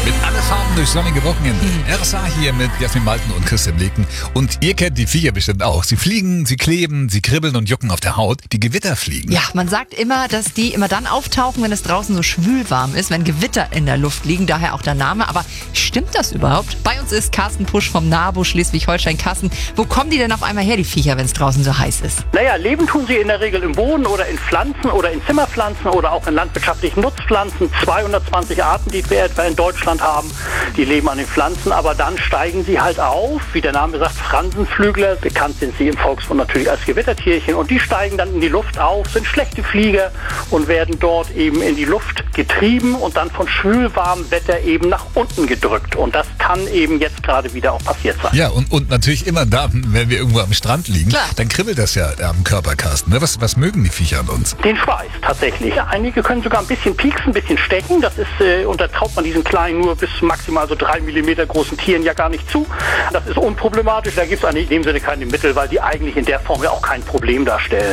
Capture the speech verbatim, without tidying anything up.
Mit alle Farben durch sonnige Wochenende. R S A hier mit Jasmin Malten und Christian Leken. Und ihr kennt die Viecher bestimmt auch. Sie fliegen, sie kleben, sie kribbeln und jucken auf der Haut. Die Gewitterfliegen. Ja, man sagt immer, dass die immer dann auftauchen, wenn es draußen so schwülwarm ist, wenn Gewitter in der Luft liegen. Daher auch der Name. Aber stimmt das überhaupt? Bei uns ist Carsten Pusch vom NABU Schleswig-Holstein-Kassen. Wo kommen die denn auf einmal her, die Viecher, wenn es draußen so heiß ist? Naja, leben tun sie in der Regel im Boden oder in Pflanzen oder in Zimmerpflanzen oder auch in landwirtschaftlichen Nutzpflanzen. zweihundertzwanzig Arten, die wir etwa in Deutschland haben, die leben an den Pflanzen, aber dann steigen sie halt auf, wie der Name sagt, Fransenflügler. Bekannt sind sie im Volksmund natürlich als Gewittertierchen und die steigen dann in die Luft auf, sind schlechte Flieger und werden dort eben in die Luft getrieben und dann von schwülwarmem Wetter eben nach unten gedrückt. Und das kann eben jetzt gerade wieder auch passiert sein. Ja, und, und natürlich immer da, wenn wir irgendwo am Strand liegen, Klar. dann kribbelt das ja am Körper, Carsten. Ne? Was, was mögen die Viecher an uns? Den Schweiß tatsächlich. Einige können sogar ein bisschen pieksen, ein bisschen stechen. Das ist, äh, und da traut man diesen kleinen, nur bis maximal so drei Millimeter großen Tieren ja gar nicht zu. Das ist unproblematisch. Da gibt es in dem Sinne keine Mittel, weil die eigentlich in der Form ja auch kein Problem darstellen.